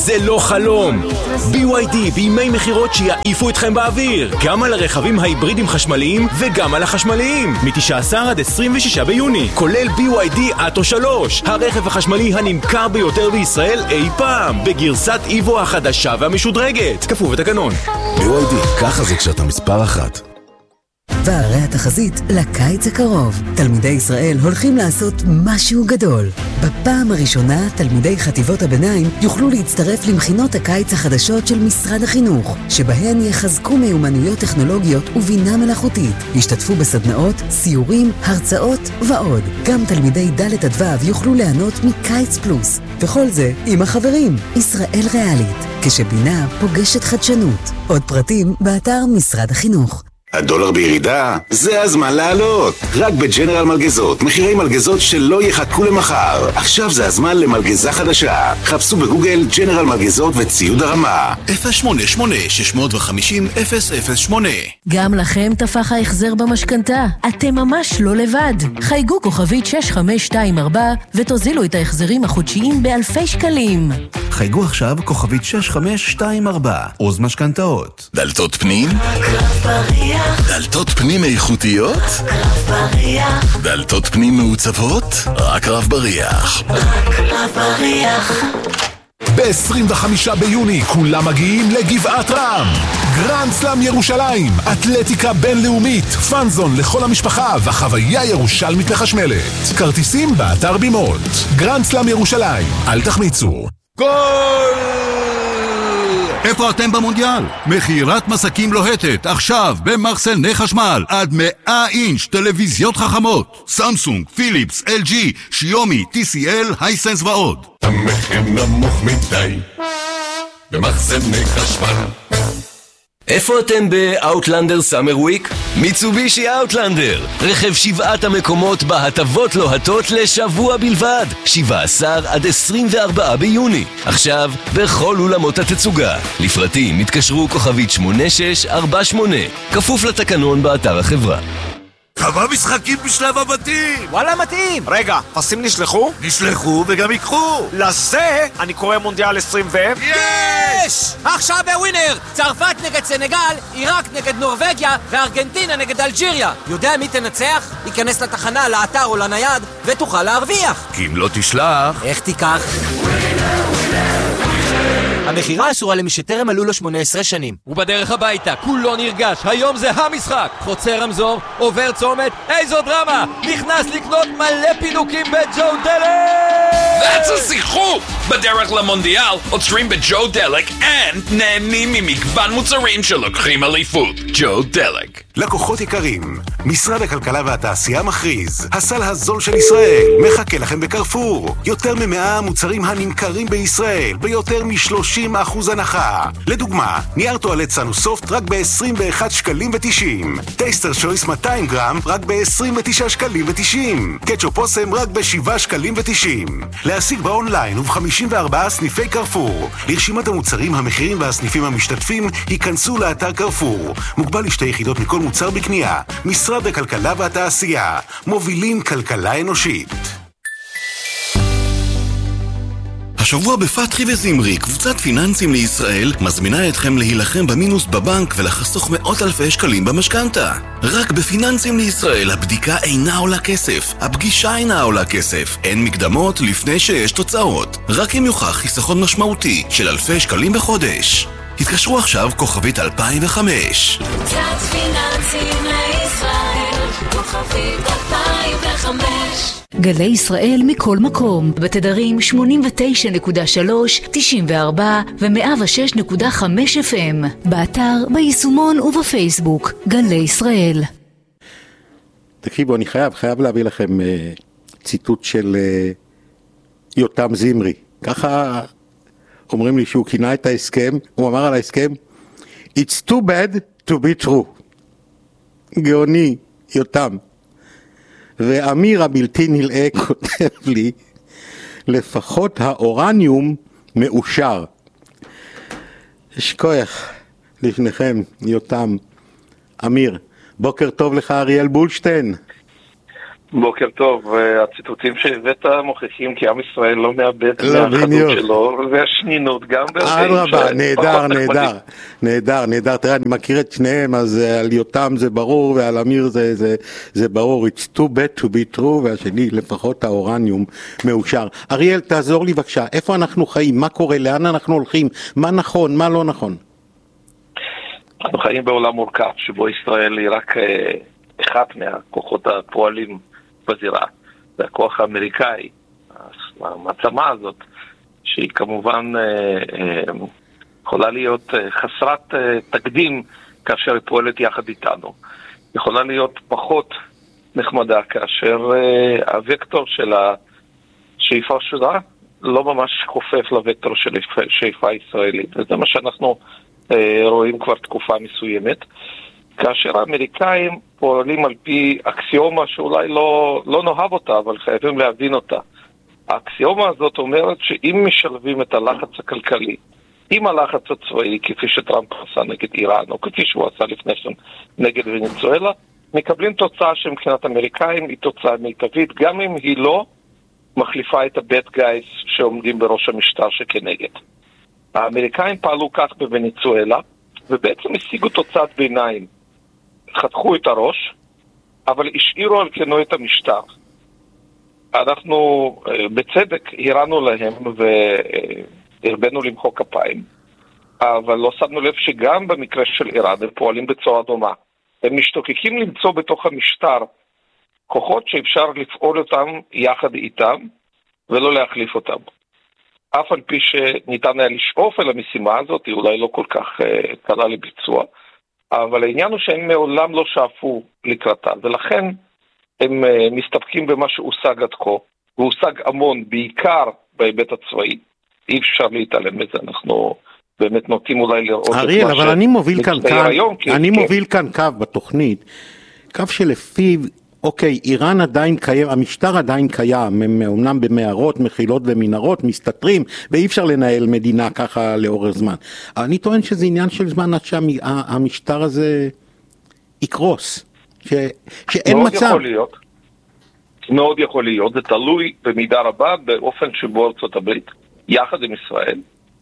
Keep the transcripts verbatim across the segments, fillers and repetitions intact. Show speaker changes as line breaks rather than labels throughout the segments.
זה לא חלום. בי וואי די בימי מחירות שיעיפו אתכם באוויר, גם על הרכבים ההיברידים חשמליים וגם על החשמליים, מ-תשעה עשר עד עשרים ושישה ביוני, כולל בי וואי די אטו שלוש, הרכב החשמלי הנמכר ביותר בישראל אי פעם, בגרסת איבו החדשה והמשודרגת, כפוף לתקנון.
בי וואי די, ככה זה כשאתה מספר אחת.
והרי התחזית לקיץ הקרוב. תלמידי ישראל הולכים לעשות משהו גדול. בפעם הראשונה, תלמידי חטיבות הביניים יוכלו להצטרף למכינות הקיץ החדשות של משרד החינוך, שבהן יחזקו מיומנויות טכנולוגיות ובינה מלאכותית. ישתתפו בסדנאות, סיורים, הרצאות ועוד. גם תלמידי ד' עד ו' יוכלו ליהנות מקיץ פלוס. וכל זה עם החברים. ישראל ריאלית, כשבינה פוגשת חדשנות. עוד פרטים באתר משרד החינוך.
הדולר בירידה? זה הזמן לעלות. רק בג'נרל מלגזות, מחירי מלגזות שלא יחכו למחר. עכשיו זה הזמן למלגזה חדשה. חפשו בגוגל ג'נרל מלגזות וציוד הרמה.
אפס שמונה שמונה שש חמש אפס אפס אפס שמונה.
גם לכם תפח ההחזר במשכנתה. אתם ממש לא לבד. חייגו כוכבית שש חמש שתיים ארבע ותוזילו את ההחזרים החודשיים באלפי שקלים.
חייגו עכשיו כוכבית שש חמש שתיים ארבע. עוז משכנתאות.
דלתות פנים? דלתות פנים איכותיות? דלתות פנים מעוצבות? רק רב בריח.
רק רב בריח.
ב-עשרים וחמישה ביוני כולם מגיעים לגבעת רם. גרנד סלאם ירושלים, אתלטיקה בינלאומית, פאנזון לכל המשפחה וחוויה ירושלמית מחשמלת. כרטיסים באתר בימות. גרנד סלאם ירושלים, אל תחמיצו.
גול! איפה אתם במונדיאל? מכירת מסקים לוהטת, עכשיו במחסני חשמל, עד מאה אינץ' טלוויזיות חכמות, סמסונג, פיליפס, אל ג'י, שיומי, טי סי אל, הייסנס ועוד.
המחיר נמוך מדי במחסני חשמל.
איפה אתם באוטלנדר סאמר וויק? מיצובישי אוטלנדר, רכב שבעת המקומות בהטבות לוהטות לשבוע בלבד, שבעה עשר עד עשרים וארבעה ביוני. עכשיו בכל אולמות התצוגה. לפרטים התקשרו כוכבית שמונה שש ארבע שמונה, כפוף לתקנון באתר החברה.
כמה משחקים בשלב הבתים!
וואלה מתאים! רגע, פסים נשלחו?
נשלחו וגם יקחו!
לזה אני קורא מונדיאל עשרים ו...
יש! עכשיו בווינר! צרפת נגד סנגל, עיראק נגד נורווגיה וארגנטינה נגד אלג'יריה. יודע מי תנצח? ייכנס לתחנה, לאתר או לנייד ותוכל להרוויח.
כי אם לא תשלח...
איך תיקח? המחירה אסורה למי שטרם מלאו לו שמונה עשרה שנים.
ובדרך הביתה, כולו נרגש, היום זה המשחק. חוצה רמזור, עובר צומת, איזו דרמה! נכנס לקנות מלא פינוקים בג'ו דלק!
That's a שיחוק! בדרך למונדיאל, עוצרים בג'ו דלק, and נהנים ממגוון מוצרים שלוקחים אליפות. ג'ו דלק.
לקוחות יקרים, משרד הכלכלה והתעשייה מכריז, הסל הזול של ישראל מחכה לכם בקרפור. יותר ממאה מוצרים הנמכרים בישראל ביותר מ-שלושים אחוז הנחה. לדוגמה, נייר טואלט סנוסופט רק ב-עשרים ואחד שקלים ותשעים, טייסטר שויס מאתיים גרם רק ב-עשרים ותשעה שקלים ותשעים, קטשופ אוסם רק ב-שבעה שקלים ותשעים. להשיג באונליין וב-חמישים וארבעה סניפי קרפור. לרשימת המוצרים, המחירים והסניפים המשתתפים ייכנסו לאתר קרפור. מוגבל לשתי יחידות מכל מוצר בקנייה. משרד הכלכלה והתעשייה, מובילים כלכלה אנושית.
השבוע בפתחי וזמרי, קבוצת פיננסים לישראל, מזמינה אתכם להילחם במינוס בבנק ולחסוך מאות אלפי שקלים במשכנתה. רק בפיננסים לישראל הבדיקה אינה עולה כסף, הפגישה אינה עולה כסף, אין מקדמות לפני שיש תוצאות. רק אם יוכח חיסכון משמעותי של אלפי שקלים בחודש. התקשרו עכשיו כוכבית אלפיים וחמש.
קבוצת פיננסים לישראל, כוכבית אלפיים וחמש.
גלי ישראל מכל מקום, בתדרים שמונים ותשע נקודה שלוש, תשעים וארבע ו-מאה ושש נקודה חמש אף אם, באתר, ביישומון ובפייסבוק, גלי ישראל.
תקשיבו, אני חייב, חייב להביא לכם uh, ציטוט של uh, יותם זמרי. ככה אומרים לי שהוא כינה את ההסכם, הוא אמר על ההסכם, It's too bad to be true. גאוני, יותם. ואמיר הבלתי נלאה כותב לי, לפחות האורניום מאושר. יש כוח לפניכם, יותם. אמיר, בוקר טוב לך אריאל בולשטיין.
בוקר טוב, הציטוטים שהבאת מוכיחים כי עם ישראל לא מאבד מהאחדות שלו, והשנינות גם
אדרבה, נהדר, נהדר, נהדר, נהדר, תראה, אני מכיר את שניהם, אז על יותם זה ברור, ועל אמיר זה, זה, זה ברור, it's too bad to be true, והשני, לפחות האורניום מאושר. אריאל, תעזור לי בבקשה, איפה אנחנו חיים, מה קורה, לאן אנחנו הולכים, מה נכון, מה לא נכון?
אנחנו חיים בעולם מורכב, שבו ישראל היא רק אחת מהכוחות הפועלים בזירה, זה הכוח האמריקאי, המעצמה הזאת, שהיא כמובן יכולה להיות חסרת תקדים כאשר היא פועלת יחד איתנו. יכולה להיות פחות נחמדה כאשר הוקטור של השאיפה שלה לא ממש חופף לוקטור של השאיפה הישראלית, וזה מה שאנחנו רואים כבר תקופה מסוימת. כאשר האמריקאים פועלים על פי אקסיומה שאולי לא, לא נאהב אותה, אבל חייבים להבין אותה. האקסיומה הזאת אומרת שאם משלבים את הלחץ הכלכלי עם הלחץ הצבאי, כפי שטראמפ עשה נגד איראן, או כפי שהוא עשה לפני שם נגד ונצואלה, מקבלים תוצאה שמבחינת אמריקאים היא תוצאה מיטבית, גם אם היא לא מחליפה את הבד גייס שעומדים בראש המשטר שכנגד. האמריקאים פעלו כך בוונצואלה, ובעצם השיגו תוצאת ביניים. חתכו את הראש, אבל השאירו על כנו את המשטר. אנחנו בצדק הראנו להם והרבנו למחוא כפיים, אבל לא שמנו לב שגם במקרה של איראן הם פועלים בצורה דומה. הם משתוקקים למצוא בתוך המשטר כוחות שאפשר לפעול אותם יחד איתם ולא להחליף אותם. אף על פי שניתן היה לשאוף אל המשימה הזאת, היא אולי לא כל כך uh, קלה לביצוע, אבל העניין הוא שהם מעולם לא שאפו לקראתה, ולכן הם uh, מסתפקים במה שהושג עד כה, והושג המון, בעיקר בהיבט הצבאי. אי אפשר להתעלם מזה, אנחנו באמת נוטים אולי לראות את מה
אריאל, אבל אני מוביל כאן קו,
היום,
אני
כן.
מוביל כאן קו בתוכנית, קו שלפיו, אוקיי, איראן עדיין קיים, המשטר עדיין קיים, הם אומנם במערות, מחילות ומנהרות, מסתתרים, ואי אפשר לנהל מדינה ככה לאורך זמן. אבל אני טוען שזה עניין של זמן עד שהמשטר הזה יקרוס, ש, שאין
מאוד
מצב.
יכול להיות, מאוד יכול להיות, זה תלוי במידה רבה באופן שבו ארצות הברית, יחד עם ישראל,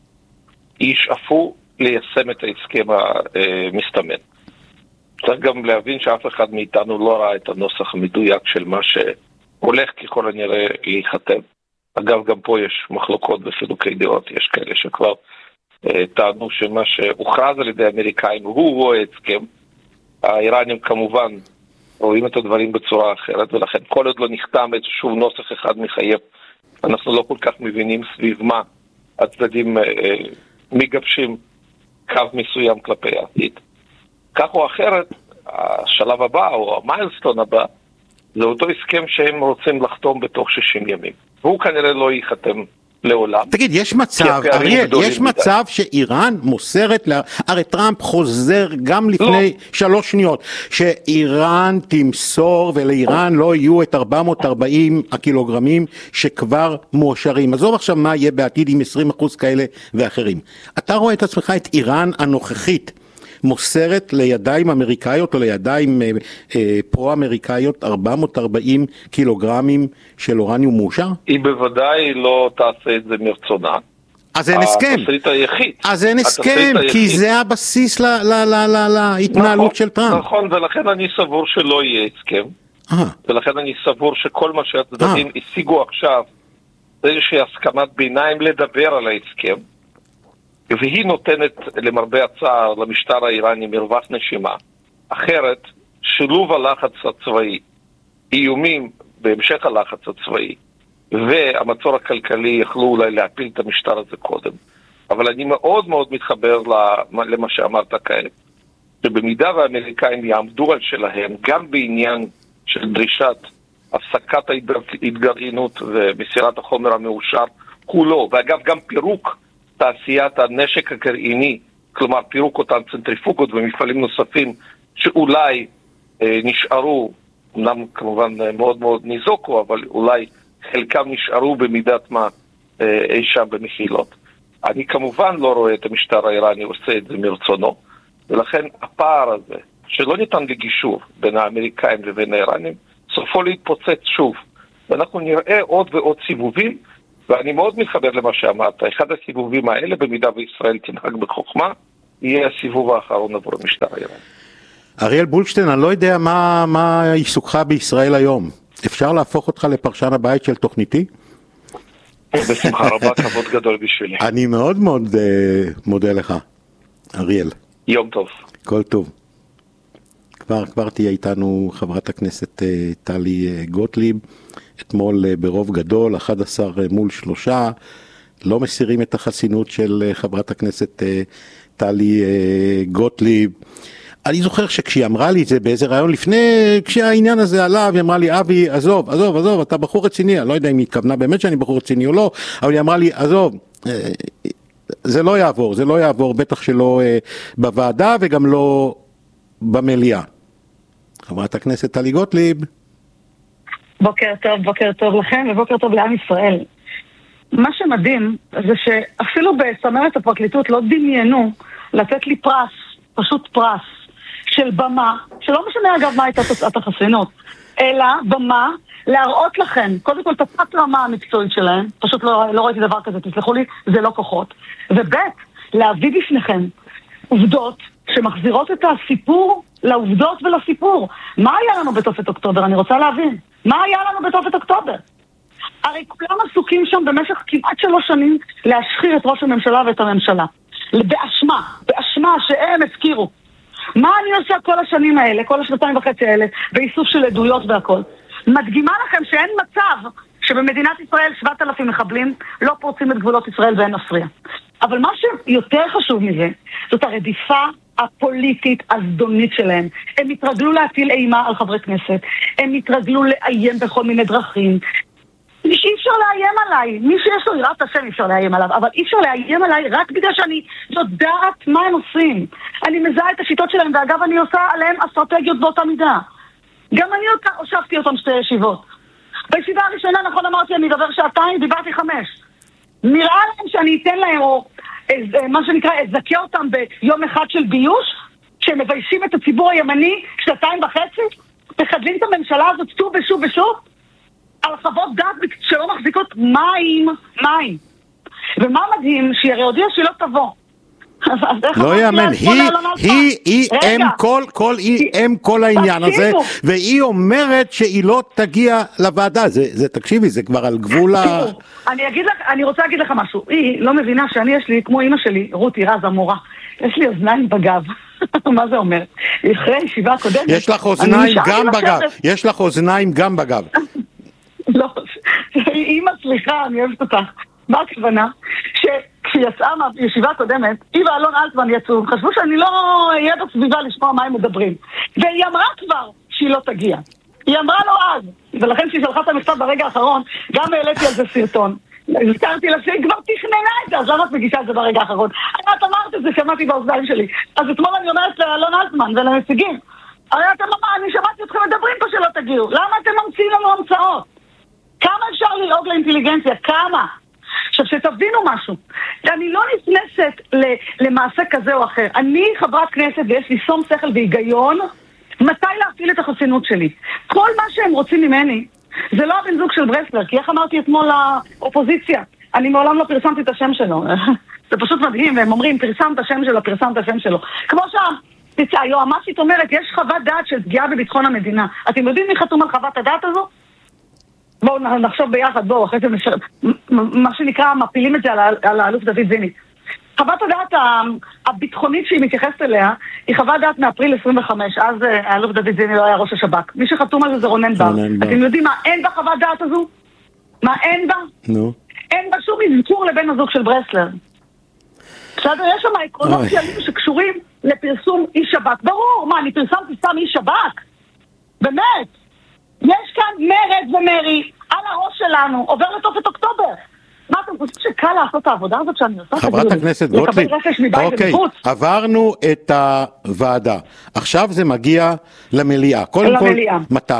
ישאפו ליישם את ההסכם המסתמן. צריך גם להבין שאף אחד מאיתנו לא ראה את הנוסח המדויק של מה שהולך ככל הנראה להיחתם. אגב, גם פה יש מחלוקות וחילוקי דעות, יש כאלה שכבר אה, טענו שמה שהוכרז על ידי האמריקאים הוא רואה הסכם. האיראנים כמובן רואים את הדברים בצורה אחרת, ולכן כל עוד לא נחתם איזשהו נוסח אחד מחייב, אנחנו לא כל כך מבינים סביב מה הצדדים אה, אה, מגבשים קו מסוים כלפי העתיד. כך או אחרת, השלב הבא או המיילסטון הבא, זה אותו הסכם שהם רוצים לחתום בתוך שישים ימים. והוא כנראה לא ייחתם לעולם.
תגיד, יש מצב, אריאל, יש מצב שאיראן מוסרת, לה... הרי טראמפ חוזר גם לפני לא. שלוש שניות, שאיראן תמסור ולאיראן לא יהיו את ארבע מאות וארבעים הקילוגרמים שכבר מאושרים. עזוב עכשיו מה יהיה בעתיד עם עשרים אחוז כאלה ואחרים. אתה רואה את עצמך את איראן הנוכחית, מוסרת לידיים אמריקאיות או לידיים אה, אה, פרו-אמריקאיות ארבע מאות וארבעים קילוגרמים של אורניום מאושר?
היא בוודאי לא תעשה את זה מרצונה.
אז אין הסכם.
התסריט היחיד.
אז אין הסכם, כי זה הבסיס ל- ל- ל- ל- להתנהלות
נכון,
של טראמפ.
נכון, ולכן אני סבור שלא יהיה הסכם.
אה.
ולכן אני סבור שכל מה שהצדדים אה. השיגו עכשיו, זה איזושהי הסכמת ביניים לדבר על ההסכם. והיא נותנת למרבה הצער למשטר האיראני מרווח נשימה. אחרת, שילוב הלחץ הצבאי, איומים בהמשך הלחץ הצבאי, והמצור הכלכלי יכלו אולי להפיל את המשטר הזה קודם. אבל אני מאוד מאוד מתחבר למה שאמרת כעת, שבמידה והאמריקאים יעמדו על שלהם, גם בעניין של דרישת הפסקת ההתגרעינות ומסירת החומר המאושר כולו, ואגב גם פירוק תעשיית הנשק הגרעיני, כלומר פירוק אותם צנטריפוגות ומפעלים נוספים שאולי אה, נשארו, אמנם כמובן מאוד מאוד ניזוקו, אבל אולי חלקם נשארו במידת מה אה, אי שם במחילות. אני כמובן לא רואה את המשטר האיראני עושה את זה מרצונו, ולכן הפער הזה, שלא ניתן לגישור בין האמריקאים לבין האיראנים, סופו להתפוצץ שוב. ואנחנו נראה עוד ועוד סיבובים, ואני מאוד מתחבר למה שאמרת. אחד הסיבובים האלה, במידה וישראל תנהג בחוכמה, יהיה הסיבוב האחרון עבור המשטר האיראני.
אריאל בולשטיין, אני לא יודע מה, מה עיסוקך בישראל היום. אפשר להפוך אותך לפרשן הבית של תוכניתי?
בשמחה רבה, כבוד גדול בשבילי.
אני מאוד מאוד uh, מודה לך, אריאל.
יום טוב.
כל טוב. כבר, כבר תהיה איתנו חברת הכנסת uh, טלי uh, גוטליב, אתמול uh, ברוב גדול, אחד עשר uh, מול שלושה, לא מסירים את החסינות של uh, חברת הכנסת uh, טלי uh, גוטליב. אני זוכר שכשהיא אמרה לי את זה באיזה רעיון לפני, כשהעניין הזה עלה, והיא אמרה לי, אבי, עזוב, עזוב, עזוב, אתה בחור רציני, אני לא יודע אם היא התכוונה באמת שאני בחור רציני או לא, אבל היא אמרה לי, עזוב, זה לא יעבור, זה לא יעבור, בטח שלא בוועדה וגם לא במליאה. חברת הכנסת טלי גוטליב.
בוקר טוב, בוקר טוב לכם ובוקר טוב לעם ישראל. מה שמדהים זה שאפילו בסמרת הפרקליטות לא דמיינו לתת לי פרס, פשוט פרס של במה, שלא משנה אגב מה הייתה תוצאת החסינות, אלא במה להראות לכם, קודם כל תצאת רמה המקצועית שלהם, פשוט לא, לא ראיתי דבר כזה, תסלחו לי, זה לא כוחות, ובית, להביא בפניכם עובדות שמחזירות את הסיפור לעובדות ולסיפור. מה היה לנו בתופת אוקטובר? אני רוצה להבין. מה היה לנו בתופת אוקטובר? הרי כולם עסוקים שם במשך כמעט שלוש שנים להשחיר את ראש הממשלה ואת הממשלה. באשמה, באשמה שהם הזכירו. מה אני עושה כל השנים האלה, כל השנתיים וחצי האלה, באיסוף של עדויות והכל? מדגימה לכם שאין מצב שבמדינת ישראל שבעת אלפים מחבלים לא פורצים את גבולות ישראל ואין מפריע. אבל מה שיותר חשוב מזה, זאת הרדיפה הפוליטית הזדונית שלהם. הם התרגלו להטיל אימה על חברי כנסת, הם התרגלו לאיים בכל מיני דרכים. אי אפשר לאיים עליי, מי שיש לו יראת השם אפשר לאיים עליו, אבל אי אפשר לאיים עליי רק בגלל שאני יודעת מה הם עושים. אני מזהה את השיטות שלהם, ואגב אני עושה עליהם אסטרטגיות באותה מידה. גם אני הושבתי אותם שתי ישיבות. בישיבה הראשונה, נכון אמרתי, אני אדבר שעתיים, דיברתי חמש. נראה להם שאני אתן להם, או מה שנקרא, אזכה אותם ביום אחד של ביוש, שהם מביישים את הציבור הימני שנתיים וחצי, מחדלים את הממשלה הזאת שוב ושוב ושוב, על חוות דעת שלא מחזיקות מים, מים. ומה מדהים, שהיא הרי הודיעה שהיא לא תבוא.
לא יאמן, היא היא אם כל כל היא אם כל העניין הזה, והיא אומרת שהיא לא תגיע לוועדה. זה תקשיבי, זה כבר על גבול ה...
אני אגיד לך, אני רוצה להגיד לך משהו. היא לא מבינה שאני יש לי, כמו אמא שלי, רותי רז המורה, יש לי אוזניים בגב. מה זה אומר? אחרי ישיבה הקודמת,
יש לך אוזניים גם בגב. יש לך אוזניים גם בגב.
לא, אמא סליחה, אני אוהבת אותך. מה הכוונה? שכשיצאה מהישיבה הקודמת, היא ואלון אלטמן יצאו, חשבו שאני לא אהיה בסביבה לשמוע מה הם מדברים. והיא אמרה כבר שהיא לא תגיע. היא אמרה לו אז, ולכן כשהיא שלחה את המכתב ברגע האחרון, גם העליתי על זה סרטון. הזכרתי לה שהיא כבר תכננה את זה, אז למה את מגישה את זה ברגע האחרון? את אמרת את זה, שמעתי באוזניים שלי. אז אתמול אני אומרת לאלון אלטמן ולנציגים, הרי אתם אמרה, אני שמעתי אתכם מדברים פה שלא תגיעו. למה אתם ממציאים לנו המצאות? כמה אפשר ללעוג לאינטליגנציה? כמה? עכשיו שתבינו משהו, אני לא נכנסת למעשה כזה או אחר. אני חברת כנסת ויש לי שום שכל והיגיון מתי להפעיל את החסינות שלי. כל מה שהם רוצים ממני זה לא הבן זוג של ברסלר, כי איך אמרתי אתמול לאופוזיציה, אני מעולם לא פרסמתי את השם שלו. זה פשוט מדהים, והם אומרים פרסם את השם שלו, פרסם את השם שלו. כמו שהיועמ"שית אומרת, יש חוות דעת של פגיעה בביטחון המדינה. אתם יודעים מי חתום על חוות הדעת הזו? בואו נחשוב ביחד, בואו, אחרי זה משר... מה שנקרא, מפילים את זה על, על האלוף דוד זיני. חוות הדעת הביטחונית שהיא מתייחסת אליה, היא חוות דעת מאפריל עשרים וחמש, אז האלוף דוד זיני לא היה ראש השב"כ. מי שחתום על זה זה רונן בר. אתם יודעים מה אין בה חוות דעת הזו? מה אין בה? נו. אין בה שום אזכור לבן הזוג של ברסלר. בסדר, יש שם עקרונות שלנו שקשורים לפרסום איש שב"כ. ברור, מה, אני פרסמתי סתם איש שב"כ? באמת. יש כאן מרד ומרי על הראש שלנו, עובר לתופת אוקטובר. מה אתם חושבים שקל לעשות את העבודה הזאת שאני עושה?
חברת הכנסת גוטליב, אוקיי, עברנו את הוועדה, עכשיו זה מגיע למליאה. קודם כל, מתי?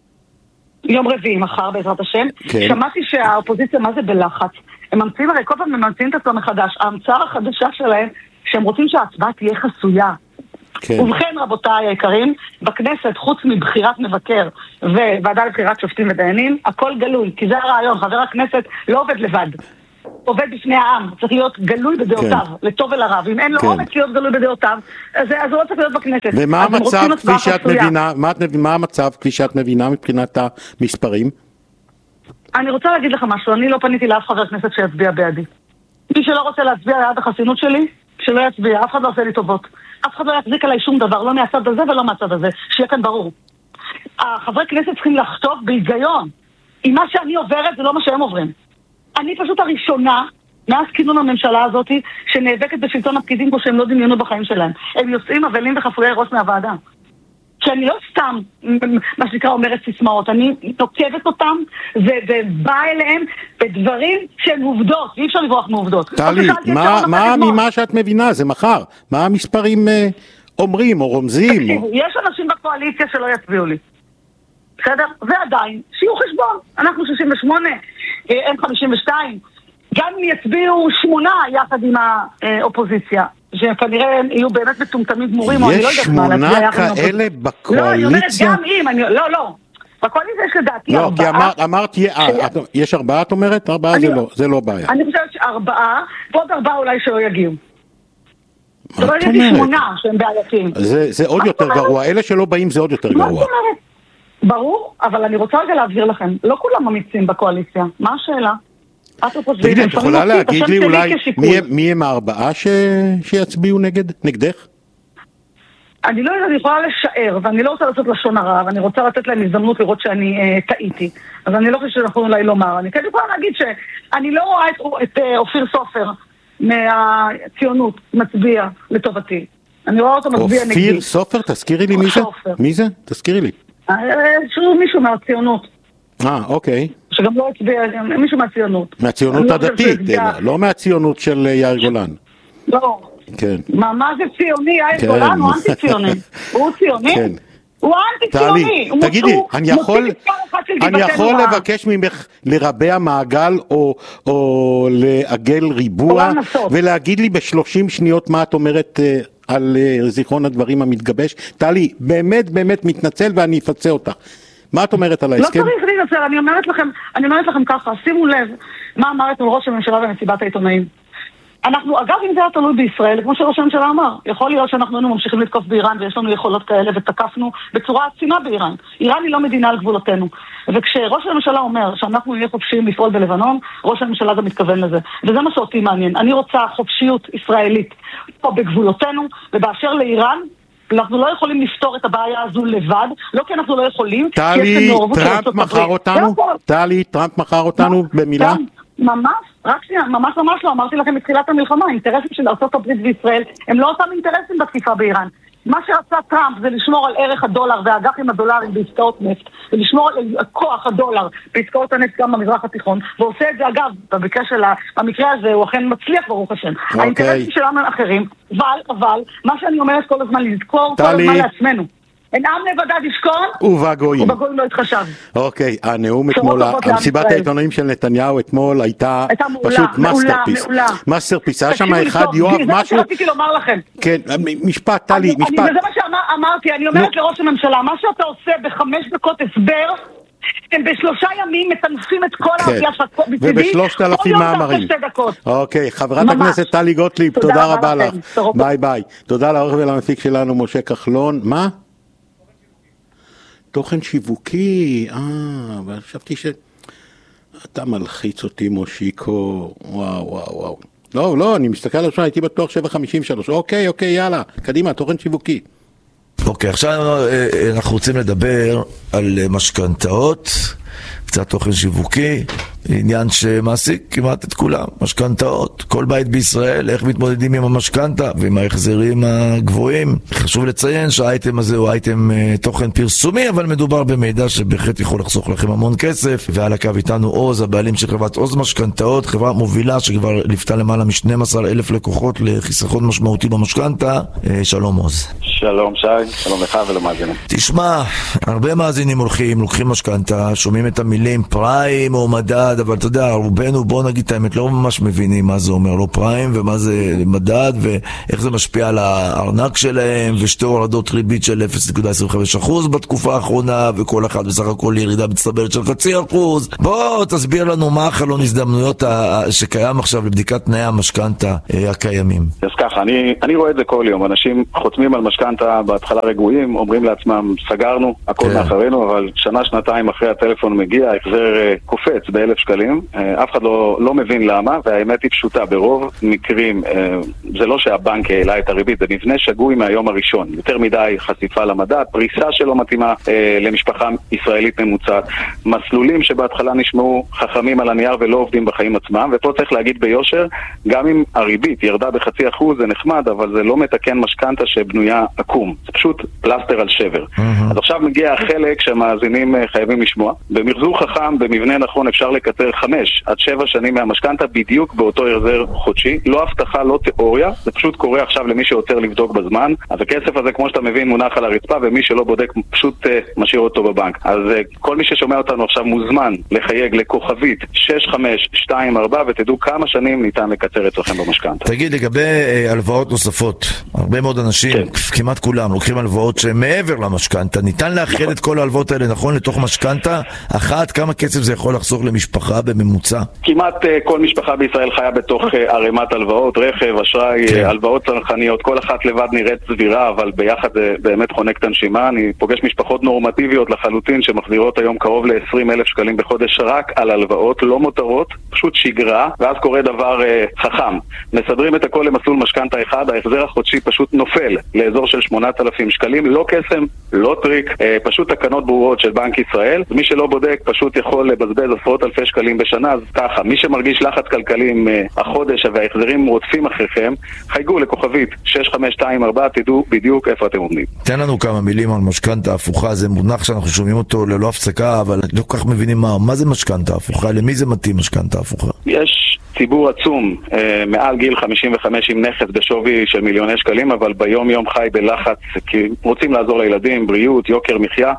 יום רביעי, מחר בעזרת השם. שמעתי שהאופוזיציה מה זה בלחץ. הם ממציאים, הרי כל פעם הם ממציאים את עצמם מחדש. ההמצאה החדשה שלהם, שהם רוצים שההצבעה תהיה חסויה.
כן.
ובכן רבותיי היקרים, בכנסת חוץ מבחירת מבקר וועדה לבחירת שופטים ודיינים, הכל גלוי, כי זה הרעיון, חבר הכנסת לא עובד לבד. עובד בפני העם, צריך להיות גלוי בדעותיו, כן. לטוב ולרע, ואם אין לו כן. אומץ להיות גלוי בדעותיו, אז, אז הוא לא צריך להיות בכנסת.
ומה המצב כפי שאת מבינה, מה, מה המצב כפי שאת מבינה מבחינת המספרים?
אני רוצה להגיד לך משהו, אני לא פניתי לאף חבר כנסת שיצביע בעדי. מי שלא רוצה להצביע ליד החסינות שלי, שלא יצביע, אף אחד לא עושה לי טובות. אף אחד לא יחזיק עליי שום דבר, לא מהצד הזה ולא מהצד הזה, שיהיה כאן ברור. החברי כנסת צריכים לחשוב בהיגיון. אם מה שאני עוברת זה לא מה שהם עוברים. אני פשוט הראשונה, מאז כינון הממשלה הזאת, שנאבקת בשלטון הפקידים פה שהם לא דמיינו בחיים שלהם. הם יוצאים אבלים וחפויי ראש מהוועדה. שאני לא סתם, מה שנקרא, אומרת סיסמאות, אני נוקבת אותם ובאה אליהם בדברים שהם עובדות, ואי אפשר לברוח מעובדות.
טלי, מה ממה שאת מבינה? זה מחר. מה המספרים אומרים או רומזים?
יש אנשים בקואליציה שלא יצביעו לי. בסדר? ועדיין, שיהיו חשבון. אנחנו שישים ושמונה, הם חמישים ושתיים. גם אם יצביעו שמונה יחד עם האופוזיציה. שכנראה הם יהיו באמת מטומטמים גמורים, או אני לא יודעת מה.
יש שמונה כאלה בקואליציה?
לא, אני אומרת גם אם, אני, לא, לא. בקואליציה יש לדעתי ארבעה.
לא, כי אמרת, אמרת, יש ארבעה, את אומרת? ארבעה זה לא, זה לא בעיה.
אני חושבת שארבעה, ועוד ארבעה אולי שלא יגיעו. זה לא יגיעו שמונה שהם בעייתיים.
זה עוד יותר גרוע, אלה שלא באים זה עוד יותר גרוע. מה זאת אומרת?
ברור, אבל אני רוצה רגע להבהיר לכם, לא כולם אמיצים בקואליציה. מה השאלה?
תגידי, את יכולה להגיד לי אולי מי הם הארבעה שיצביעו נגדך?
אני לא יודעת, אני יכולה לשער, ואני לא רוצה לעשות לשון הרע, ואני רוצה לתת להם הזדמנות לראות שאני טעיתי. אז אני לא חושבת שאנחנו אולי לומר. אני כן יכולה להגיד שאני לא רואה את אופיר סופר מהציונות מצביע לטובתי. אני רואה אותו מצביע נגדי.
אופיר סופר? תזכירי לי מי זה? מי זה? תזכירי לי.
שהוא מישהו מהציונות.
אה, אוקיי.
שגם לא הצביע, מישהו מהציונות.
מהציונות הדתית, לא מהציונות של יאיר גולן.
לא.
כן.
מה זה ציוני? יאיר גולן הוא אנטי ציוני. הוא ציוני?
כן.
הוא אנטי ציוני.
תגידי, אני יכול אני יכול לבקש ממך לרבע מעגל או לעגל ריבוע ולהגיד לי בשלושים שניות מה את אומרת על זיכרון הדברים המתגבש? טלי, באמת באמת מתנצל ואני אפצה אותך. מה את אומרת על ההסכם?
לא צריך להתנצל, אני אומרת לכם, אני אומרת לכם ככה, שימו לב מה אמר אתמול ראש הממשלה במסיבת העיתונאים. אנחנו, אגב, אם זה היה תלוי בישראל, כמו שראש הממשלה אמר, יכול להיות שאנחנו היינו ממשיכים לתקוף באיראן ויש לנו יכולות כאלה ותקפנו בצורה עצימה באיראן. איראן היא לא מדינה על גבולותינו. וכשראש הממשלה אומר שאנחנו נהיה חופשיים לפעול בלבנון, ראש הממשלה גם מתכוון לזה. וזה מה שאותי מעניין. אני רוצה חופשיות ישראלית פה בגבולותינו, ובאשר לאיראן, אנחנו לא יכולים לפתור את הבעיה הזו לבד, לא כי אנחנו לא יכולים.
טלי, טראמפ מחר אותנו? טלי, טראמפ מחר אותנו במילה?
ממש, רק שנייה, ממש ממש לא, אמרתי לכם מתחילת המלחמה, האינטרסים של ארצות הברית וישראל הם לא אותם אינטרסים בתקיפה באיראן. מה שרצה טראמפ זה לשמור על ערך הדולר והאג"חים הדולרים בעסקאות נפט, ולשמור על כוח הדולר בעסקאות הנפט גם במזרח התיכון, ועושה את זה אגב, במקרה, שלה, במקרה הזה הוא אכן מצליח ברוך השם. Okay. האינטרסים שלנו הם אחרים, אבל, אבל, מה שאני אומרת כל הזמן לזכור, כל הזמן לעצמנו. אין עם לבדד ישכון,
ובגויים.
ובגויים לא התחשב.
אוקיי, הנאום אתמול, המסיבת העיתונאים של נתניהו אתמול הייתה פשוט מאסטרפיס. מאסטרפיס, היה שם אחד יואב משהו.
זה מה שרציתי לומר לכם.
כן, משפט, טלי, משפט.
זה מה שאמרתי, אני אומרת לראש הממשלה, מה שאתה עושה בחמש דקות הסבר, הם בשלושה ימים מטנפים את כל העשייה שלך מצידי,
ובשלושת אלפים מאמרים. אוקיי, חברת הכנסת טלי גוטליב, תודה רבה לך. ביי ביי. תודה לעורך ולמפיק שלנו, משה כחלון. מה? תוכן שיווקי, אה, וחשבתי שאתה מלחיץ אותי מושיקו, וואו וואו וואו. לא, לא, אני מסתכל על השעה, הייתי בטוח שבע חמישים ושלוש, אוקיי, אוקיי, יאללה, קדימה, תוכן שיווקי.
אוקיי, עכשיו אנחנו רוצים לדבר על משכנתאות, קצת תוכן שיווקי, עניין שמעסיק כמעט את כולם, משכנתאות, כל בית בישראל, איך מתמודדים עם המשכנתה ועם ההחזרים הגבוהים. חשוב לציין שהאייטם הזה הוא אייטם תוכן פרסומי, אבל מדובר במידע שבהחלט יכול לחסוך לכם המון כסף. ועל הקו איתנו עוז, הבעלים של חברת עוז משכנתאות, חברה מובילה שכבר לפתה למעלה מ-שנים עשר אלף לקוחות לחיסכון משמעותי במשכנתה. שלום עוז.
שלום שי, שלום לך ולמאזינים.
תשמע, הרבה מאזינים הולכים, לוקחים משכנתה, שומעים את המילים המילים פריים או מדד, אבל אתה יודע, רובנו, בוא נגיד את האמת, לא ממש מבינים מה זה אומר, לא פריים ומה זה מדד ואיך זה משפיע על הארנק שלהם, ושתי הורדות ריבית של אפס נקודה עשרים וחמש אחוז בתקופה האחרונה, וכל אחד בסך הכל ירידה מצטברת של חצי אחוז. בוא תסביר לנו מה החלון הזדמנויות שקיים עכשיו לבדיקת תנאי המשכנתה הקיימים.
אז ככה, אני, אני רואה את זה כל יום. אנשים חותמים על משכנתה בהתחלה רגועים, אומרים לעצמם, סגרנו, הכל כן. מאחרינו, אבל שנה, שנתיים אחרי הטלפון מגיע, החזר קופץ באלף שקלים. אף אחד לא, לא מבין למה, והאמת היא פשוטה. ברוב מקרים, זה לא שהבנק העלה את הריבית, זה מבנה שגוי מהיום הראשון. יותר מדי חשיפה למדד, פריסה שלא מתאימה למשפחה ישראלית ממוצעת. מסלולים שבהתחלה נשמעו חכמים על הנייר ולא עובדים בחיים עצמם, ופה צריך להגיד ביושר, גם אם הריבית ירדה בחצי אחוז, זה נחמד, אבל זה לא מתקן משכנתה שבנויה עקום. זה פשוט פלסטר על שבר. Mm-hmm. אז עכשיו מגיע החלק שהמאזינים חייבים לשמוע. במחזור חכם, במבנה נכון, אפשר לקצר חמש עד שבע שנים מהמשכנתה בדיוק באותו החזר חודשי. לא הבטחה, לא תיאוריה, זה פשוט קורה עכשיו למי שיותר לבדוק בזמן. אז הכסף הזה, כמו שאתה מבין, מונח על הרצפה, ומי שלא בודק פשוט uh, משאיר אותו בבנק. אז uh, כל מי ששומע אותנו עכשיו מוזמן לחייג לכוכבית שש חמש שתיים ארבע, ותדעו כמה שנים ניתן לקצר אצלכם במשכנתה.
תגיד, לגבי uh, הלוואות נוספות, הרבה מאוד אנשים, כן. כמעט כולם, לוקחים הלוואות שמעבר למשכנתה. ניתן לאחד נכון. את כל ההלוואות האלה, נכון, לתוך משכנתה אחת, כמה כסף זה יכול לחסוך למשפחה בממוצע?
כמעט uh, כל משפחה בישראל חיה בתוך uh, ערימת הלוואות, רכב, אשראי, כן. הלוואות צרכניות, כל אחת לבד נראית סבירה, אבל ביחד זה באמת חונק את הנשימה. אני פוגש משפחות נורמטיביות לחלוטין שמחזירות היום קרוב ל-עשרים אלף שקלים בחודש רק על הלוואות, לא מותרות, פשוט שגרה, ואז קורה דבר uh, חכם. מסדרים את הכל למסלול משכנתה אחד, ההחזר החודשי פשוט נופל לאזור של שמונת אלפים שקלים, לא קסם, לא טריק, uh, פשוט תקנות ברורות של בנק ישראל. מי שלא בודק פשוט יכול לבזבז עשרות אלפי שקלים בשנה, אז ככה, מי שמרגיש לחץ כלכלי עם uh, החודש וההחזרים רודפים אחריכם, חייגו לכוכבית שש חמש שתיים ארבע, תדעו בדיוק איפה אתם עומדים.
תן לנו כמה מילים על משכנתה הפוכה, זה מונח שאנחנו שומעים אותו ללא הפסקה, אבל לא כל כך מבינים מה, מה זה משכנתה הפוכה, למי זה מתאים משכנתה הפוכה?
יש ציבור עצום, אה, מעל גיל חמישים וחמש עם נכס בשווי של מיליוני שקלים, אבל ביום יום חי בלחץ, כי רוצים לעזור לילדים, בריאות, יוקר מחיה,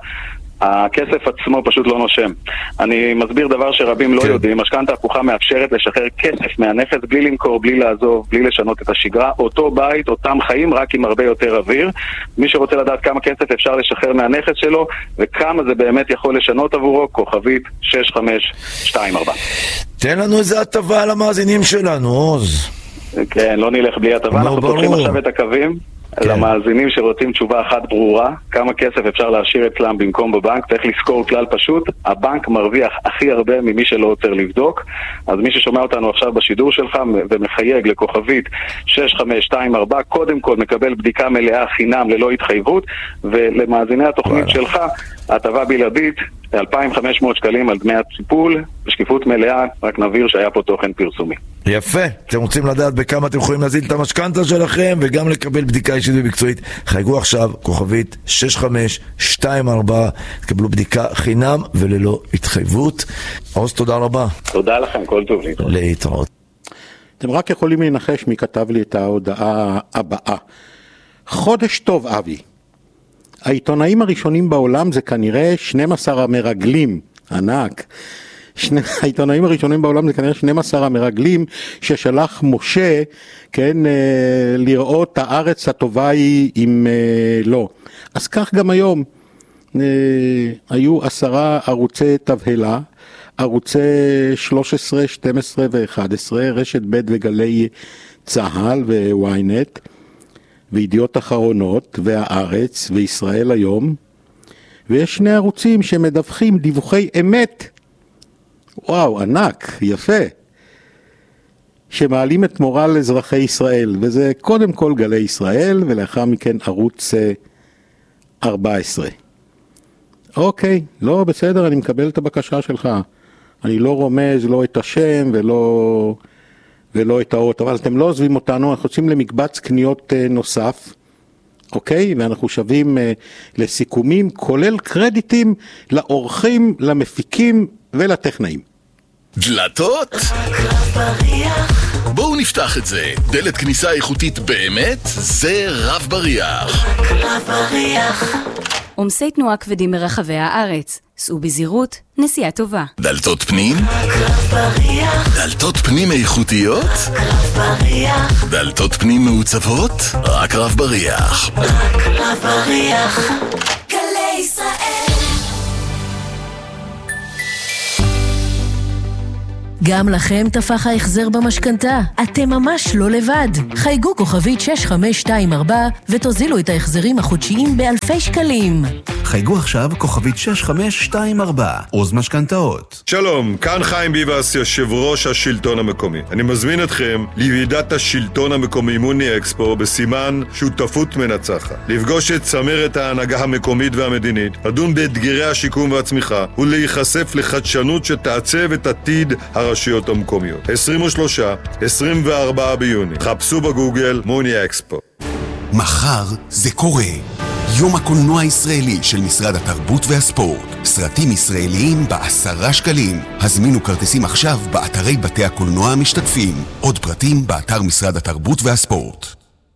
הכסף עצמו פשוט לא נושם. אני מסביר דבר שרבים לא יודעים, משכנתה הפוכה מאפשרת לשחרר כסף מהנכס בלי למכור, בלי לעזוב, בלי לשנות את השגרה, אותו בית, אותם חיים, רק עם הרבה יותר אוויר. מי שרוצה לדעת כמה כסף אפשר לשחרר מהנכס שלו וכמה זה באמת יכול לשנות עבורו, כוכבית שש חמש שתיים ארבע.
תן לנו איזה הטבה למאזינים שלנו, עוז.
כן, לא נלך בלי הטבה, אנחנו פותחים עכשיו את הקווים. כן. למאזינים שרוצים תשובה אחת ברורה, כמה כסף אפשר להשאיר אצלם במקום בבנק, צריך לזכור כלל פשוט, הבנק מרוויח הכי הרבה ממי שלא עוצר לבדוק. אז מי ששומע אותנו עכשיו בשידור שלך ומחייג לכוכבית שש חמש שתיים ארבע, קודם כל מקבל בדיקה מלאה חינם ללא התחייבות, ולמאזיני התוכנית וואלה. שלך, הטבה בלעדית, אלפיים וחמש מאות שקלים על דמי הטיפול, בשקיפות מלאה, רק נבהיר שהיה פה תוכן פרסומי.
יפה, אתם רוצים לדעת בכמה אתם יכולים להזיל את המשכנתה שלכם וגם לקבל בדיקה אישית ומקצועית, חייגו עכשיו, כוכבית שש חמש שתיים ארבע, תקבלו בדיקה חינם וללא התחייבות. עוז, תודה רבה.
תודה לכם, כל טוב להתראות.
להתראות.
אתם רק יכולים להנחש מי כתב לי את ההודעה הבאה. חודש טוב, אבי. העיתונאים הראשונים בעולם זה כנראה שנים עשר המרגלים, ענק. שני, העיתונאים הראשונים בעולם זה כנראה שנים עשר המרגלים ששלח משה, כן, אה, לראות הארץ הטובה היא עם אה, לא. אז כך גם היום אה, היו עשרה ערוצי תבהלה, ערוצי שלוש עשרה, שתים עשרה ו-אחת עשרה, רשת ב' וגלי צהל וויינט, וידיעות אחרונות, והארץ, וישראל היום, ויש שני ערוצים שמדווחים דיווחי אמת, וואו, ענק, יפה, שמעלים את מורל אזרחי ישראל, וזה קודם כל גלי ישראל, ולאחר מכן ערוץ ארבע עשרה. אוקיי, לא בסדר, אני מקבל את הבקשה שלך, אני לא רומז, לא את השם, ולא... ולא את האות, אבל אתם לא עוזבים אותנו, אנחנו יוצאים למקבץ קניות נוסף, אוקיי? ואנחנו שווים לסיכומים, כולל קרדיטים לאורחים, למפיקים ולטכנאים.
דלתות? בואו נפתח את זה. דלת כניסה איכותית באמת, זה רב בריח.
עומסי תנועה כבדים מרחבי הארץ. סעו בזהירות, נסיעה טובה.
דלתות פנים?
קרב בריח.
דלתות פנים איכותיות?
קרב בריח.
דלתות פנים מעוצבות? רק רב בריח.
רק רב בריח. גלי ישראל.
גם לכם תפח ההחזר במשכנתה. אתם ממש לא לבד. חייגו כוכבית שש חמש שתיים ארבע ותוזילו את ההחזרים החודשיים באלפי שקלים.
חייגו עכשיו כוכבית שש חמש שתיים ארבע, עוז משכנתאות.
שלום, כאן חיים ביבס, יושב ראש השלטון המקומי. אני מזמין אתכם לוועידת השלטון המקומי מוני אקספו בסימן שותפות מנצחת. לפגוש את צמרת ההנהגה המקומית והמדינית, לדון באתגרי השיקום והצמיחה ולהיחשף לחדשנות שתעצב את עתיד הרשויות המקומיות. עשרים ושלושה עד עשרים וארבעה ביוני. חפשו בגוגל מוני אקספו.
מחר זה קורה. יום הקולנוע הישראלי של משרד התרבות והספורט. סרטים ישראליים בעשרה שקלים. הזמינו כרטיסים עכשיו באתרי בתי הקולנוע המשתתפים. עוד פרטים באתר משרד התרבות והספורט.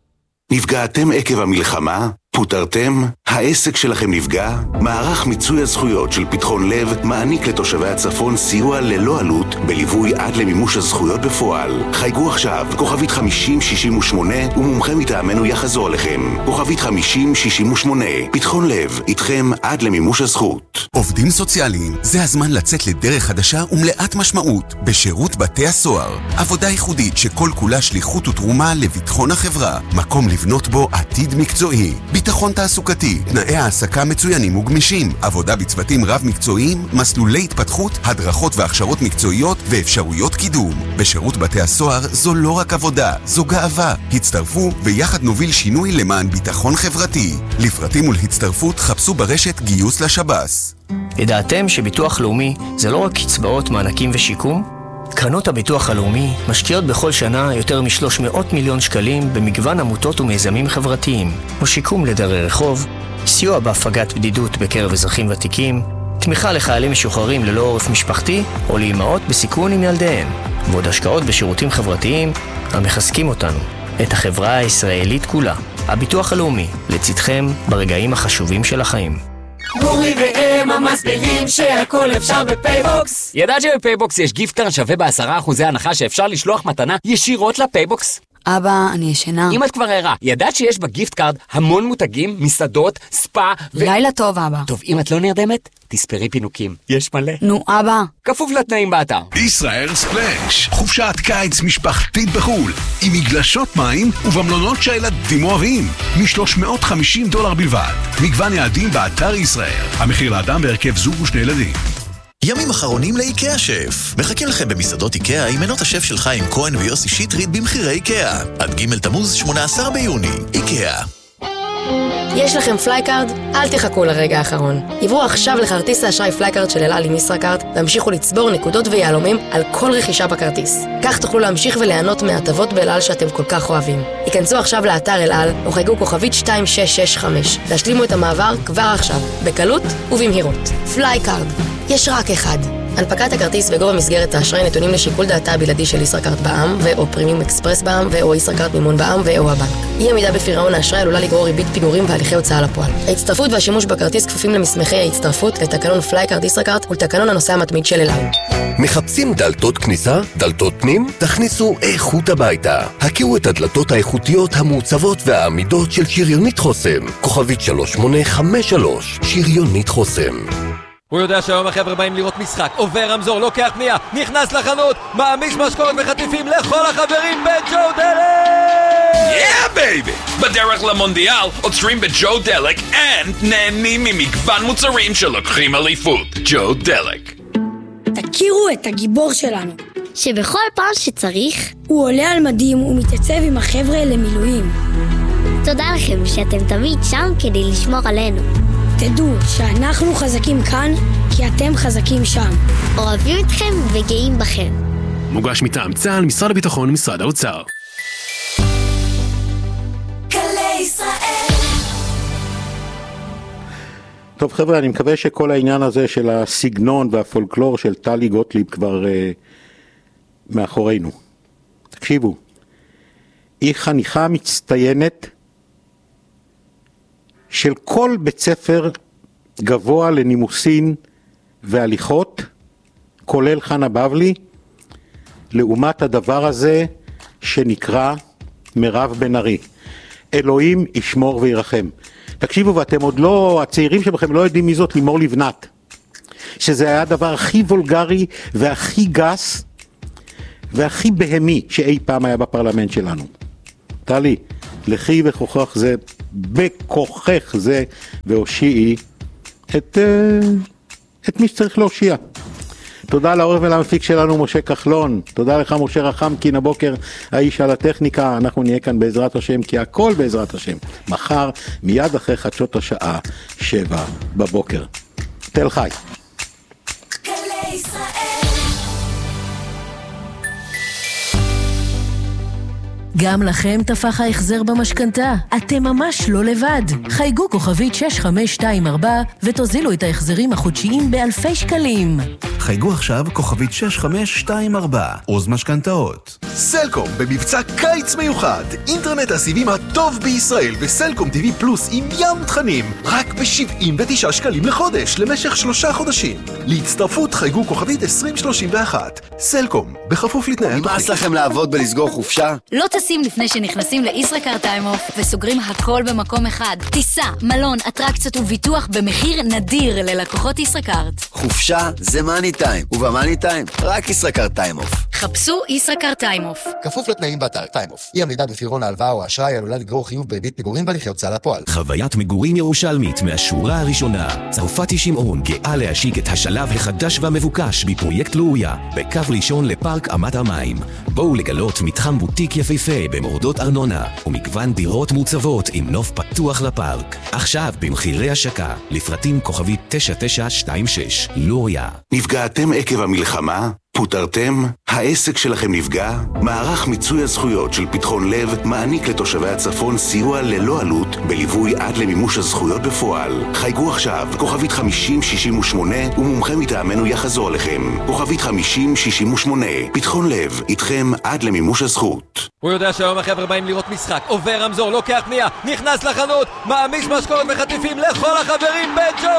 נפגעתם עקב המלחמה? פוטרתם? העסק שלכם נפגע? מערך מיצוי הזכויות של פתחון לב מעניק לתושבי הצפון סיוע ללא עלות בליווי עד למימוש הזכויות בפועל. חייגו עכשיו, כוכבית חמישים שישים ושמונה ומומחה מטעמנו יחזור עליכם. כוכבית חמישים שישים ושמונה. פתחון לב, איתכם עד למימוש הזכות. עובדים סוציאליים, זה הזמן לצאת לדרך חדשה ומלאת משמעות בשירות בתי הסוהר. עבודה ייחודית שכל כולה שליחות ותרומה לביטחון החברה. מקום לבנות בו עתיד מקצועי. ביטחון תעסוקתי, תנאי העסקה מצוינים וגמישים, עבודה בצוותים רב-מקצועיים, מסלולי התפתחות, הדרכות והכשרות מקצועיות ואפשרויות קידום. בשירות בתי הסוהר זו לא רק עבודה, זו גאווה. הצטרפו ויחד נוביל שינוי למען ביטחון חברתי. לפרטים ולהצטרפות חפשו ברשת גיוס לשב"ס.
ידעתם שביטוח לאומי זה לא רק קצבאות, מענקים ושיקום? קרנות הביטוח הלאומי משקיעות בכל שנה יותר מ-שלוש מאות מיליון שקלים במגוון עמותות ומיזמים חברתיים, כמו שיקום לדרי רחוב, סיוע בהפגת בדידות בקרב אזרחים ותיקים, תמיכה לחיילים משוחררים ללא עורף משפחתי או לאימהות בסיכון עם ילדיהן, ועוד השקעות בשירותים חברתיים המחזקים אותנו, את החברה הישראלית כולה. הביטוח הלאומי, לצדכם ברגעים החשובים של החיים.
גורי והם מסבירים שהכל אפשר בפייבוקס.
ידעת שבפייבוקס יש גיפט-קארד שווה בעשרה אחוזי הנחה שאפשר לשלוח מתנה ישירות לפייבוקס?
אבא, אני ישנה.
אם את כבר ערה, ידעת שיש בגיפט-קארד המון מותגים, מסעדות, ספא ו...
לילה טוב, אבא.
טוב, אם את לא נרדמת, תספרי פינוקים. יש מלא.
נו, אבא.
כפוף לתנאים באתר.
ישראל ספלאש, חופשת קיץ משפחתית בחול, עם מגלשות מים ובמלונות שהילדים אוהבים, מ-שלוש מאות וחמישים דולר בלבד. מגוון יעדים באתר ישראל. המחיר לאדם בהרכב זוג ושני ילדים.
ימים אחרונים לאיקאה שף. מחכים לכם במסעדות איקאה עם מנות השף של חיים כהן ויוסי שטרית במחירי איקאה. עד ג' תמוז שמונה עשר ביוני. איקאה.
יש לכם פלייקארד? אל תחכו לרגע האחרון. עברו עכשיו לכרטיס האשראי פלייקארד של אל על עם ישראכרט והמשיכו לצבור נקודות ויהלומים על כל רכישה בכרטיס. כך תוכלו להמשיך וליהנות מהטבות באל על שאתם כל כך אוהבים. היכנסו עכשיו לאתר אל על או חייגו כוכבית שתיים שש שש חמש. להשלימו את המעבר כבר עכשיו, בקלות ובמהירות. פלייקארד. יש רק אחד. הנפקת הכרטיס וגובה מסגרת האשראי נתונים לשיקול דעתה הבלעדי של ישראכרט בע"מ ו/או פרימיום אקספרס בע"מ ו/או ישראכרט מימון בע"מ ו/או הבנק. אי עמידה בפירעון האשראי עלולה לגרור ריבית פיגורים והליכי הוצאה לפועל. ההצטרפות והשימוש בכרטיס כפופים למסמכי ההצטרפות לתקנון פלייקארד ישראכרט ולתקנון הנוסע המתמיד של אל על.
מחפשים דלתות כניסה? דלתות פנים? תכניסו איכות הביתה. הכירו את הדלתות האיכותיות המעוצבות והעמידות של שריונית חוסם. כוכבית שלוש שמונה חמש שלוש. שריונית חוסם.
הוא יודע שהיום החבר'ה באים לראות משחק, עובר רמזור, לוקח פנייה, נכנס לחנות, מעמיס משקורת וחטיפים לכל החברים בג'ו דלק!
Yeah, baby! בדרך למונדיאל עוצרים בג'ו דלק and נהנים ממגוון מוצרים שלוקחים אליפות. ג'ו דלק.
תכירו את הגיבור שלנו,
שבכל פעם שצריך
הוא עולה על מדים ומתייצב עם החבר'ה למילואים.
תודה לכם שאתם תמיד שם כדי לשמור עלינו.
תדעו שאנחנו חזקים כאן, כי אתם חזקים שם.
אוהבים אתכם וגאים בכם.
מוגש מטעם צה"ל, משרד הביטחון ומשרד האוצר.
גלי ישראל.
טוב חבר'ה, אני מקווה שכל העניין הזה של הסגנון והפולקלור של טלי גוטליב כבר uh, מאחורינו. תקשיבו, היא חניכה מצטיינת של כל בית ספר גבוה לנימוסין והליכות, כולל חנה בבלי, לעומת הדבר הזה שנקרא מירב בן ארי. אלוהים ישמור וירחם. תקשיבו, ואתם עוד לא, הצעירים שבכם לא יודעים מי זאת לימור לבנת, שזה היה הדבר הכי וולגרי והכי גס והכי בהמי שאי פעם היה בפרלמנט שלנו. טלי, לכי וכוחך זה, בכוחך זה, והושיעי את, את מי שצריך להושיע. תודה לעורך ולמפיק שלנו משה כחלון, תודה לך משה רחמקין הבוקר, האיש על הטכניקה. אנחנו נהיה כאן בעזרת השם, כי הכל בעזרת השם, מחר מיד אחרי חדשות השעה שבע בבוקר. תל חי.
גם לכם תפח ההחזר במשכנתה. אתם ממש לא לבד. חייגו כוכבית שש חמש שתיים ארבע ותוזילו את ההחזרים החודשיים באלפי שקלים.
חייגו עכשיו כוכבית שש חמש שתיים ארבע, עוז משכנתאות.
סלקום במבצע קיץ מיוחד. אינטרנט הסיבים הטוב בישראל וסלקום טיווי פלוס עם ים תכנים. רק ב-שבעים ותשעה שקלים לחודש למשך שלושה חודשים. להצטרפות חייגו כוכבית עשרים שלושים ואחת. סלקום, בכפוף לתנאי התוכנית.
נמאס לכם לעבוד ולסגור חופשה?
לא טסים לפני שנכנסים לישראכרט טיים-אוף וסוגרים הכל במקום אחד. טיסה, מלון, אטרקציות וביטוח במחיר נדיר ללקוחות ישראכרט.
חופשה זה מאני טיים, ובמאני טיים רק ישראכרט טיים-אוף.
חפשו ישראכרט טיים-אוף.
כפוף לתנאים באתר טיים-אוף. אי עמידה בפירעון ההלוואה או האשראי עלולה לגרור חיוב בריבית פיגורים בהליכי הוצאה לפועל.
חוויית מגורים ירושלמית מהשורה הראשונה. צרפתי שמעון גאה להשיק את השלב החדש והמבוקש בפרויקט לוריה, בקו ראשון לפארק אמת המים. בואו לגלות מתחם בוטיק יפהפה במורדות ארנונה ומגוון דירות מוצבות עם נוף פתוח לפארק. עכשיו במחירי השקה, לפרטים כוכבית תשע תשע שתיים שש. לוריה.
נפגעתם עקב המלחמה? פוטרתם? העסק שלכם נפגע? מערך מיצוי הזכויות של פתחון לב מעניק לתושבי הצפון סיוע ללא עלות בליווי עד למימוש הזכויות בפועל. חייגו עכשיו, כוכבית חמישים שישים ושמונה ומומחה מטעמנו יחזור עליכם. כוכבית חמישים שישים ושמונה. פתחון לב, איתכם עד למימוש הזכות.
הוא יודע שהיום החבר'ה באים לראות משחק, עובר רמזור, לוקח פנייה, נכנס לחנות, מעמיס משקורת וחטיפים לכל החברים בג'ו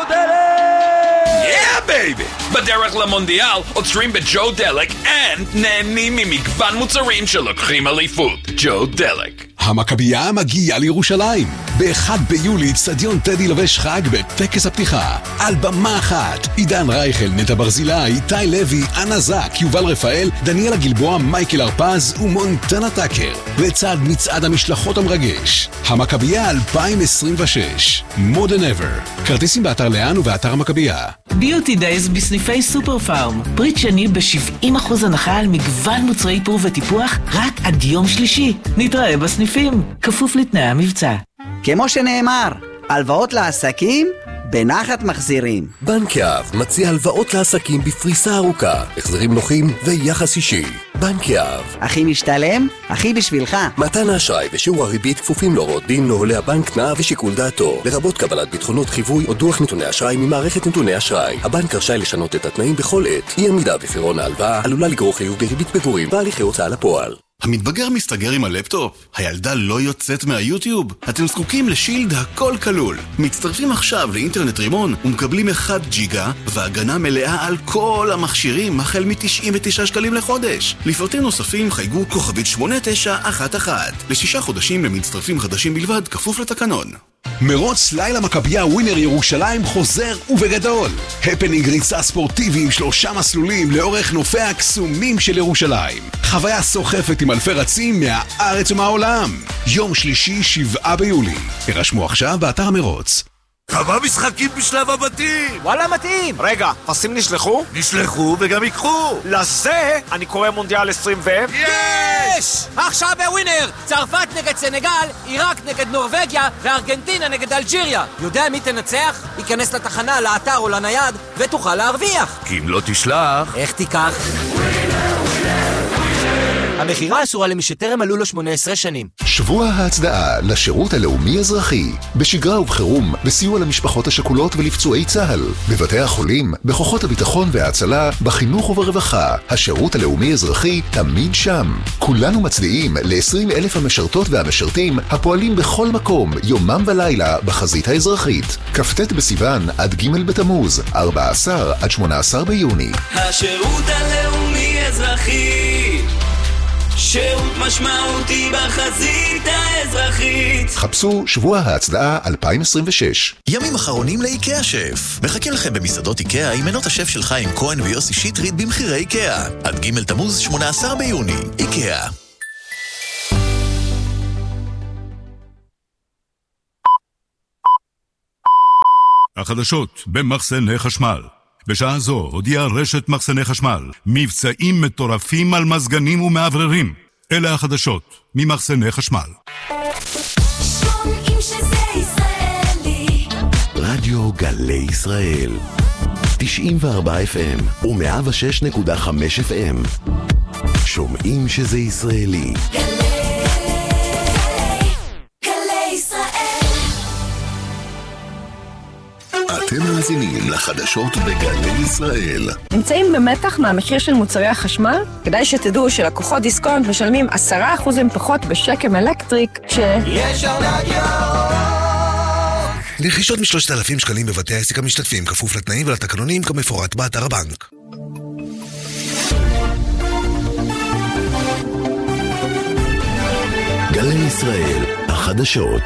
דלק!
Yeah, baby! בדרך למונדיאל עוצרים בג'ו דלק and נהנים ממגוון מוצרים שלוקחים אליפות. ג'ו דלק.
המכבייה מגיעה לירושלים. באחד ביולי אצטדיון טדי לובש חג בטקס הפתיחה. על במה אחת, עידן רייכל, נטע ברזילי, איתי לוי, אנה זק, יובל רפאל, דניאלה גלבוע, מייקל הרפז ומונטנה טאקר. לצד מצעד המשלחות המרגש. המכבייה אלפיים עשרים ושש. More than ever. כרטיסים באתר לאן ובאתר המכבייה.
ביוטי דייז בסניפי סופר פארם. פריט שני ב-שבעים אחוז הנחה על מגוון מוצרי איפור וטיפוח רק עד יום שלישי. נתראה בסניפים, כפוף לתנאי המבצע.
כמו שנאמר, הלוואות לעסקים בנחת מחזירים.
בנק יהב מציע הלוואות לעסקים בפריסה ארוכה, החזרים נוחים ויחס אישי. בנק יהב.
הכי משתלם, הכי בשבילך.
מתן האשראי ושיעור הריבית כפופים להוראות דין נוהלי הבנק, תנאיו ושיקול דעתו, לרבות קבלת ביטחונות חיווי או דוח נתוני אשראי ממערכת נתוני אשראי. הבנק רשאי לשנות את התנאים בכל עת. אי עמידה בפירעון ההלוואה עלולה לגרור חיוב בריבית פיגורים והליכי הוצאה לפועל.
המתבגר מסתגר עם הלפטופ? הילדה לא יוצאת מהיוטיוב? אתם זקוקים לשילד הכל כלול. מצטרפים עכשיו לאינטרנט רימון ומקבלים אחד ג'יגה והגנה מלאה על כל המכשירים החל מ-תשעים ותשעה שקלים לחודש. לפרטים נוספים חייגו כוכבית שמונה תשע אחת אחת. לשישה חודשים למצטרפים חדשים בלבד, כפוף לתקנון.
מרוץ לילה מכבייה ווינר ירושלים חוזר ובגדול. הפנינג ריצה ספורטיבי עם שלושה מסלולים לאורך נופי הקסומים של ירושלים. חוויה סוחפת עם אלפי רצים מהארץ ומהעולם. יום שלישי שבעה ביולי. הרשמו עכשיו באתר המרוץ.
כמה משחקים בשלב הבתים!
וואלה מתאים!
רגע, פסים נשלחו? נשלחו וגם יקחו! לזה אני קורא מונדיאל עשרים ו...
יש! עכשיו בווינר! צרפת נגד סנגל, עיראק נגד נורווגיה וארגנטינה נגד אלג'יריה. יודע מי תנצח? ייכנס לתחנה, לאתר או לנייד ותוכל להרוויח.
כי אם לא תשלח...
איך תיקח? המחירה אסורה למי שטרם מלאו לו שמונה עשרה שנים.
שבוע ההצדעה לשירות הלאומי-אזרחי, בשגרה ובחירום, בסיוע למשפחות השכולות ולפצועי צה"ל, בבתי החולים, בכוחות הביטחון וההצלה, בחינוך וברווחה. השירות הלאומי-אזרחי תמיד שם. כולנו מצדיעים ל-עשרים אלף המשרתות והמשרתים הפועלים בכל מקום, יומם ולילה, בחזית האזרחית. כ"ט בסיוון עד ג' בתמוז, ארבעה עשר עד שמונה עשר ביוני.
השירות הלאומי-אזרחי, שירות משמעותי בחזית האזרחית.
חפשו שבוע ההצדעה אלפיים עשרים ושש.
ימים אחרונים לאיקאה שף. מחכה לכם במסעדות איקאה עם מנות השף של חיים כהן ויוסי שטרית במחירי איקאה. עד ג' תמוז שמונה עשר ביוני. איקאה.
החדשות במחסני חשמל. בשעה זו הודיעה רשת מחסני חשמל מבצעים מטורפים על מזגנים ומעבררים. אלה החדשות ממחסני חשמל.
שומעים שזה ישראלי.
רדיו גלי ישראל תשעים וארבע אף אם ו-מאה ושש נקודה חמש אף אם. שומעים שזה ישראלי.
אתם מאזינים לחדשות בגלי ישראל.
נמצאים במתח מהמחיר של מוצרי החשמל? כדאי שתדעו שלקוחות דיסקונט משלמים עשרה אחוזים פחות בשקם אלקטריק ש...
יש ארנק ירוק!
לרכישות משלושת אלפים שקלים בבתי העסק המשתתפים, כפוף לתנאים ולתקנונים כמפורט באתר הבנק.
גלי ישראל, החדשות.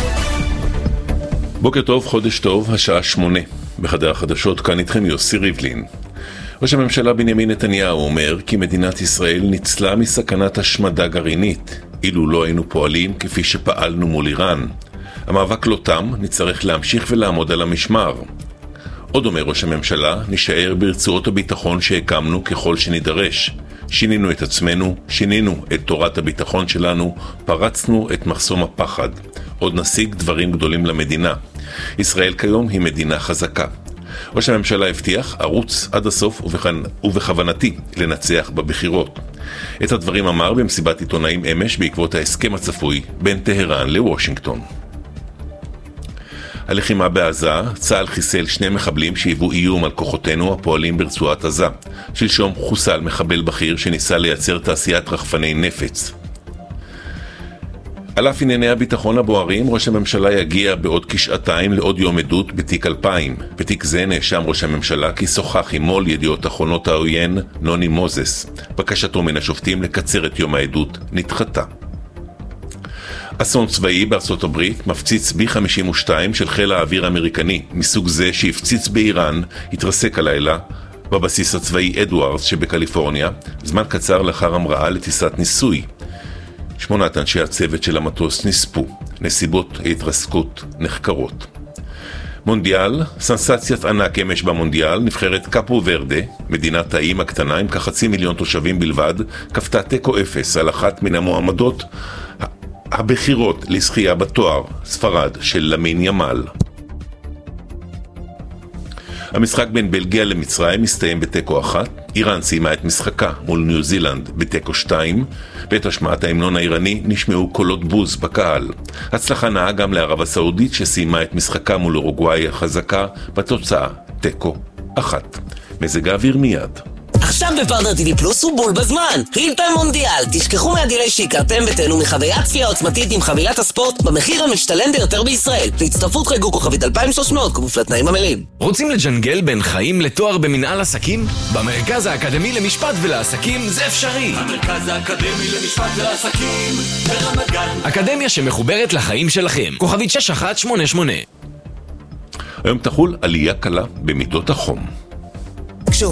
בוקר טוב, חודש טוב, השעה שמונה. בחדר החדשות כאן איתכם יוסי ריבלין. ראש הממשלה בנימין נתניהו אומר כי מדינת ישראל ניצלה מסכנת השמדה גרעינית, אילו לא היינו פועלים כפי שפעלנו מול איראן. המאבק לא תם, נצטרך להמשיך ולעמוד על המשמר. עוד אומר ראש הממשלה, נשאר ברצועות הביטחון שהקמנו ככל שנידרש. שינינו את עצמנו, שינינו את תורת הביטחון שלנו, פרצנו את מחסום הפחד. עוד נשיג דברים גדולים למדינה. ישראל כיום היא מדינה חזקה. ראש הממשלה הבטיח, ערוץ עד הסוף ובכוונתי לנצח בבחירות. את הדברים אמר במסיבת עיתונאים אמש בעקבות ההסכם הצפוי בין טהרן לוושינגטון. הלחימה בעזה, צה"ל חיסל שני מחבלים שהיוו איום על כוחותינו הפועלים ברצועת עזה. שלשום חוסל מחבל בכיר שניסה לייצר תעשיית רחפני נפץ. על אף ענייני הביטחון הבוערים, ראש הממשלה יגיע בעוד כשעתיים לעוד יום עדות בתיק אלפיים. בתיק זה נאשם ראש הממשלה כי שוחח עם מו"ל ידיעות אחרונות העוין נוני מוזס. בקשתו מן השופטים לקצר את יום העדות נדחתה. אסון צבאי בארצות הברית, מפציץ בי חמישים ושתיים של חיל האוויר האמריקני, מסוג זה שהפציץ באיראן, התרסק הלילה בבסיס הצבאי אדוארדס שבקליפורניה, זמן קצר לאחר המראה לטיסת ניסוי. שמונת אנשי הצוות של המטוס נספו, נסיבות ההתרסקות נחקרות. מונדיאל, סנסציית ענק אמש במונדיאל, נבחרת קאפו ורדה, מדינת האיים הקטנה עם כחצי מיליון תושבים בלבד, כפתה תיקו אפס על אחת מן המועמדות הבחירות לזכייה בתואר, ספרד של למין ימל. המשחק בין בלגיה למצרים מסתיים בתיקו אחת, איראן סיימה את משחקה מול ניו זילנד בתיקו שתיים, בעת השמעת ההמנון האיראני נשמעו קולות בוז בקהל. הצלחה נאה גם לערב הסעודית שסיימה את משחקה מול אורוגוואי החזקה בתוצאה תיקו אחת. מזג האוויר מיד.
עכשיו בפרטנר טי וי פלוס הוא בול בזמן. הילטון מונדיאל, תשכחו מהדילי שהכרתם ותהנו מחוויית צפייה עוצמתית עם חבילת הספורט במחיר המשתלם ביותר בישראל. להצטרפות חייגו כוכבית אלפיים ושלוש מאות כפוף לתנאים המלאים.
רוצים לג'נגל בין חיים לתואר במנהל עסקים? במרכז האקדמי למשפט ולעסקים זה אפשרי.
המרכז האקדמי למשפט ולעסקים ברמת גן.
אקדמיה שמחוברת לחיים שלכם. כוכבית שש אחת שמונה שמונה.
היום תחול עלייה קלה במידות החום.